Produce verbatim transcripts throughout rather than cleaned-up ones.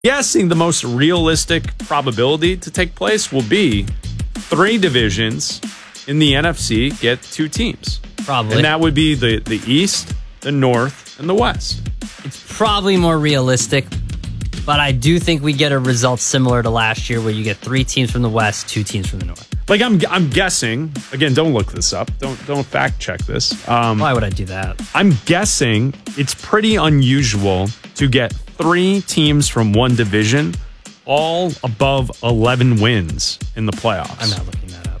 Guessing the most realistic probability to take place will be three divisions in the N F C get two teams. Probably. And that would be the, the East, the North, and the West. It's probably more realistic, but I do think we get a result similar to last year where you get three teams from the West, two teams from the North. Like I'm I'm guessing, again, don't look this up. Don't don't fact check this. Um, Why would I do that? I'm guessing it's pretty unusual to get three teams from one division all above eleven wins in the playoffs. I'm not looking that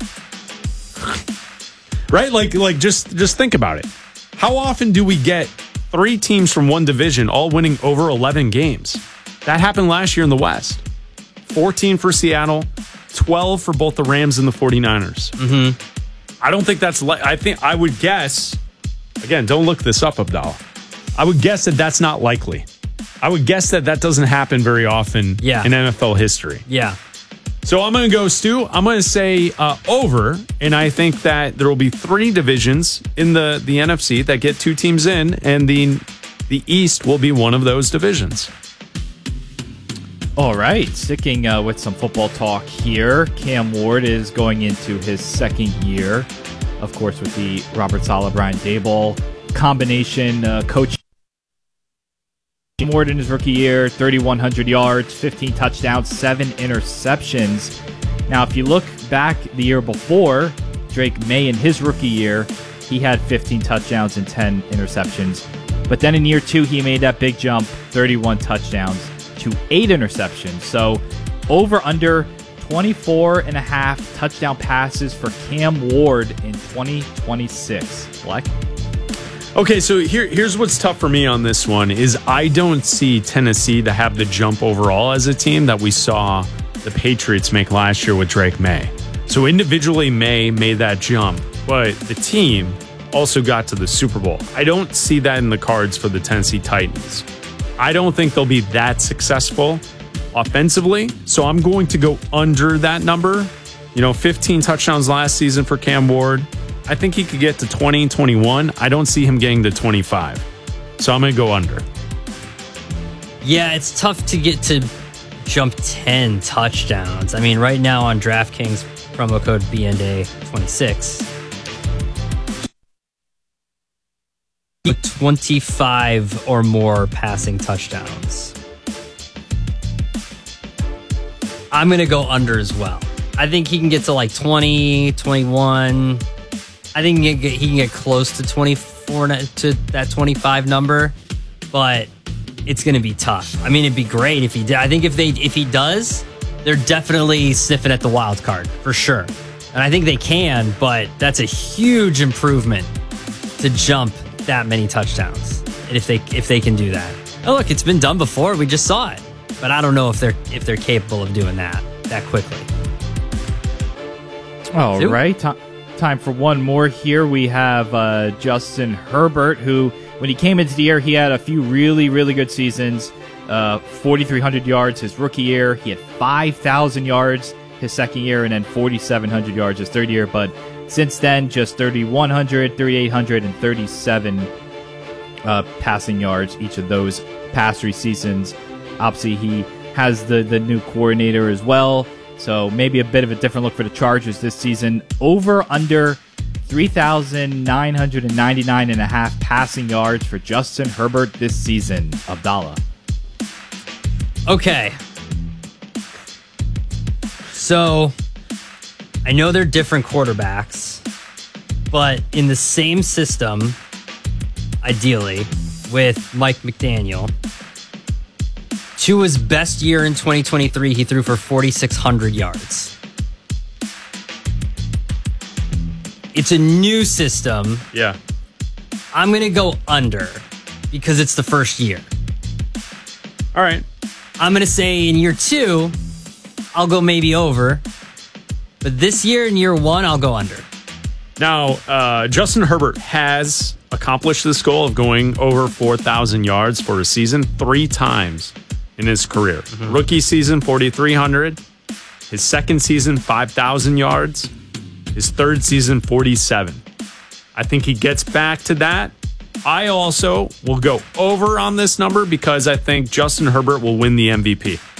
up. Right? Like like just just think about it. How often do we get three teams from one division all winning over eleven games? That happened last year in the West. fourteen for Seattle, twelve for both the Rams and the 49ers. Mm-hmm. I don't think that's li- I think I would guess, again, don't look this up, Abdallah. I would guess that that's not likely. I would guess that that doesn't happen very often yeah. in N F L history. Yeah. So I'm going to go, Stu. I'm going to say uh, over, and I think that there will be three divisions in the, the N F C that get two teams in, and the the East will be one of those divisions. All right, sticking uh, with some football talk here. Cam Ward is going into his second year, of course, with the Robert Saleh, Brian Daboll combination uh, coach. Ward in his rookie year, thirty-one hundred yards, fifteen touchdowns, seven interceptions. Now, if you look back the year before, Drake May in his rookie year, he had fifteen touchdowns and ten interceptions. But then in year two, he made that big jump, thirty-one touchdowns to eight interceptions. So over under twenty-four and a half touchdown passes for Cam Ward in twenty twenty-six. Black? Okay, so here, here's what's tough for me on this one is I don't see Tennessee to have the jump overall as a team that we saw the Patriots make last year with Drake May. So individually, May made that jump, but the team also got to the Super Bowl. I don't see that in the cards for the Tennessee Titans. I don't think they'll be that successful offensively, so I'm going to go under that number. You know, fifteen touchdowns last season for Cam Ward. I think he could get to twenty and twenty-one. I don't see him getting to twenty-five. So I'm going to go under. Yeah, it's tough to get to jump ten touchdowns. I mean, right now on DraftKings, promo code B N D A twenty-six. twenty-five or more passing touchdowns. I'm going to go under as well. I think he can get to like twenty, twenty-one. I think he can get, he can get close to twenty-four, to that twenty-five number, but it's going to be tough. I mean, it'd be great if he did. I think if they if he does, they're definitely sniffing at the wild card for sure. And I think they can, but that's a huge improvement to jump that many touchdowns. And if they if they can do that. Oh, look, it's been done before. We just saw it. But I don't know if they're if they're capable of doing that that quickly. All Two. right. T- time for one more here. We have uh, Justin Herbert, who, when he came into the year, he had a few really, really good seasons. Uh, forty-three hundred yards his rookie year. He had five thousand yards his second year, and then forty-seven hundred yards his third year. But since then, just thirty-one hundred, thirty-eight hundred, and thirty-seven uh, passing yards each of those past three seasons. Obviously, he has the, the new coordinator as well, so maybe a bit of a different look for the Chargers this season. Over under three thousand nine hundred ninety-nine and a half passing yards for Justin Herbert this season. Abdallah. Okay. So, I know they're different quarterbacks, but in the same system, ideally, with Mike McDaniel, to his best year in twenty twenty-three, he threw for forty-six hundred yards. It's a new system. Yeah. I'm going to go under because it's the first year. All right. I'm going to say in year two, I'll go maybe over. But this year, in year one, I'll go under. Now, uh, Justin Herbert has accomplished this goal of going over four thousand yards for a season three times in his career. Mm-hmm. Rookie season, forty-three hundred. His second season, five thousand yards. His third season, forty-seven. I think he gets back to that. I also will go over on this number because I think Justin Herbert will win the M V P.